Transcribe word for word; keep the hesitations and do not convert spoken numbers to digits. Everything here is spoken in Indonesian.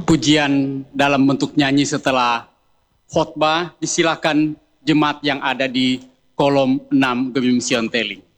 pujian dalam bentuk nyanyi setelah khotbah, disilakan jemaat yang ada di kolom enam Gemim Sion Teli.